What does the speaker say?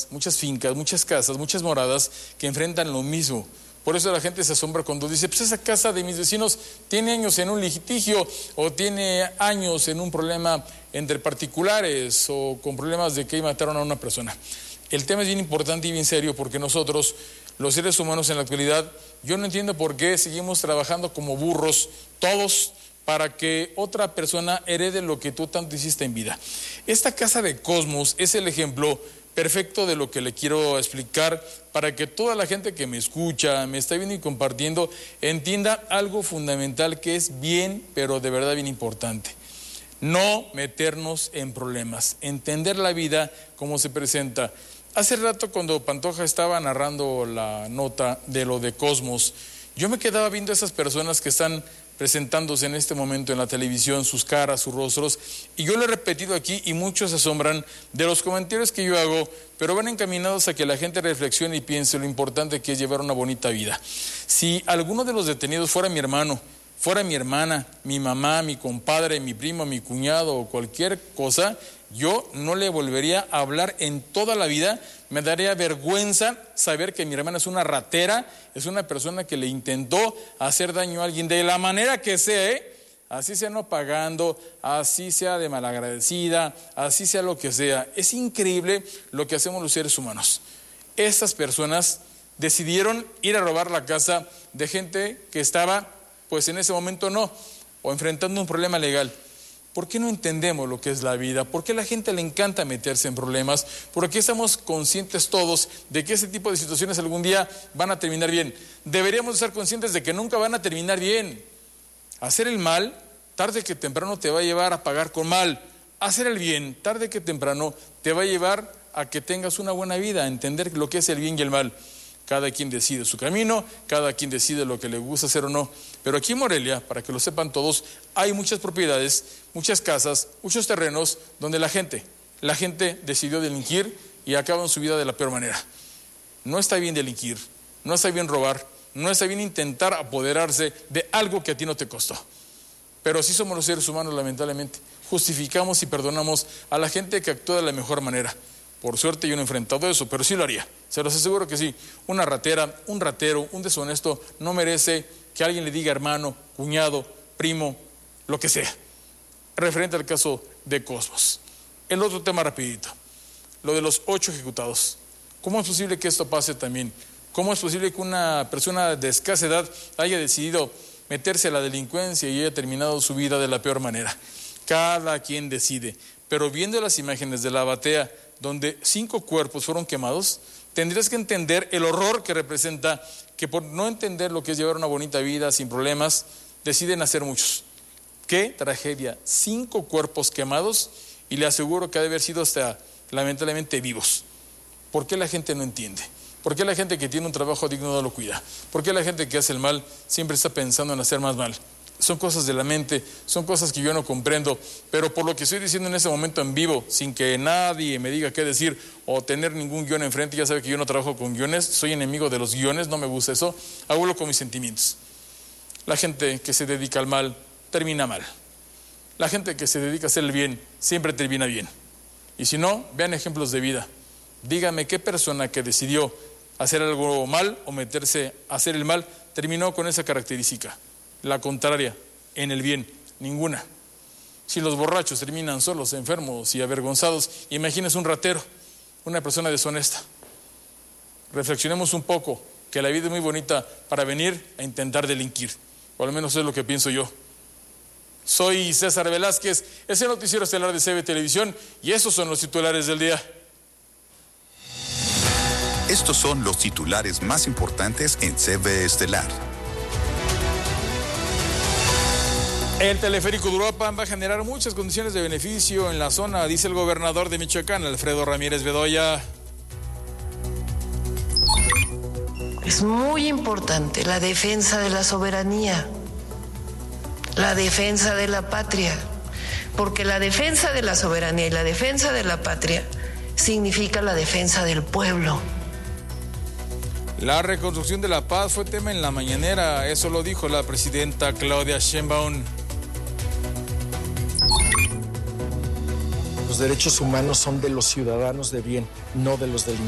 muchas fincas, muchas casas, muchas moradas que enfrentan lo mismo. Por eso la gente se asombra cuando dice, pues esa casa de mis vecinos tiene años en un litigio o tiene años en un problema entre particulares o con problemas de que mataron a una persona. El tema es bien importante y bien serio porque nosotros, los seres humanos en la actualidad, yo no entiendo por qué seguimos trabajando como burros todos para que otra persona herede lo que tú tanto hiciste en vida. Esta casa de Cosmos es el ejemplo perfecto de lo que le quiero explicar para que toda la gente que me escucha, me está viendo y compartiendo, entienda algo fundamental que es bien, pero de verdad bien importante. No meternos en problemas, entender la vida como se presenta. Hace rato cuando Pantoja estaba narrando la nota de lo de Cosmos, yo me quedaba viendo a esas personas que están presentándose en este momento en la televisión, sus caras, sus rostros, y yo lo he repetido aquí y muchos se asombran de los comentarios que yo hago, pero van encaminados a que la gente reflexione y piense lo importante que es llevar una bonita vida. Si alguno de los detenidos fuera mi hermano, fuera mi hermana, mi mamá, mi compadre, mi primo, mi cuñado o cualquier cosa, yo no le volvería a hablar en toda la vida. Me daría vergüenza saber que mi hermana es una ratera, es una persona que le intentó hacer daño a alguien de la manera que sea, así sea no pagando, así sea de malagradecida, así sea lo que sea. Es increíble lo que hacemos los seres humanos. Estas personas decidieron ir a robar la casa de gente que estaba, pues en ese momento no, o enfrentando un problema legal. ¿Por qué no entendemos lo que es la vida? ¿Por qué a la gente le encanta meterse en problemas? ¿Por qué estamos conscientes todos de que ese tipo de situaciones algún día van a terminar bien? Deberíamos estar conscientes de que nunca van a terminar bien. Hacer el mal, tarde que temprano te va a llevar a pagar con mal. Hacer el bien, tarde que temprano te va a llevar a que tengas una buena vida, a entender lo que es el bien y el mal. Cada quien decide su camino, cada quien decide lo que le gusta hacer o no. Pero aquí en Morelia, para que lo sepan todos, hay muchas propiedades, muchas casas, muchos terrenos donde la gente decidió delinquir y acaban su vida de la peor manera. No está bien delinquir, no está bien robar, no está bien intentar apoderarse de algo que a ti no te costó. Pero así somos los seres humanos, lamentablemente. Justificamos y perdonamos a la gente que actúa de la mejor manera. Por suerte yo no he enfrentado eso, pero sí lo haría. Se los aseguro que sí. Una ratera, un ratero, un deshonesto no merece que alguien le diga hermano, cuñado, primo, lo que sea. Referente al caso de Cosmos. El otro tema rapidito, lo de los 8 ejecutados. ¿Cómo es posible que esto pase también? ¿Cómo es posible que una persona de escasa edad haya decidido meterse a la delincuencia y haya terminado su vida de la peor manera? Cada quien decide. Pero viendo las imágenes de la batea, donde 5 cuerpos fueron quemados, tendrías que entender el horror que representa que por no entender lo que es llevar una bonita vida sin problemas, deciden hacer muchos. ¡Qué tragedia! 5 cuerpos quemados y le aseguro que ha de haber sido hasta lamentablemente vivos. ¿Por qué la gente no entiende? ¿Por qué la gente que tiene un trabajo digno no lo cuida? ¿Por qué la gente que hace el mal siempre está pensando en hacer más mal? Son cosas de la mente, son cosas que yo no comprendo, pero por lo que estoy diciendo en este momento en vivo, sin que nadie me diga qué decir o tener ningún guión enfrente, ya sabe que yo no trabajo con guiones, soy enemigo de los guiones, no me gusta eso, hablo con mis sentimientos. La gente que se dedica al mal, termina mal. La gente que se dedica a hacer el bien, siempre termina bien. Y si no, vean ejemplos de vida. Díganme qué persona que decidió hacer algo mal o meterse a hacer el mal, terminó con esa característica. La contraria, en el bien, ninguna. Si los borrachos terminan solos, enfermos y avergonzados, imagínense un ratero, una persona deshonesta. Reflexionemos un poco, que la vida es muy bonita para venir a intentar delinquir, o al menos es lo que pienso yo. Soy César Velázquez, es el noticiero estelar de CB Televisión y esos son los titulares del día. Estos son los titulares más importantes en CB Estelar. El teleférico de Uruapan va a generar muchas condiciones de beneficio en la zona, dice el gobernador de Michoacán, Alfredo Ramírez Bedoya. Es muy importante la defensa de la soberanía, la defensa de la patria, porque la defensa de la soberanía y la defensa de la patria significa la defensa del pueblo. La reconstrucción de la paz fue tema en la mañanera, eso lo dijo la presidenta Claudia Sheinbaum. Los derechos humanos son de los ciudadanos de bien, no de los delincuentes.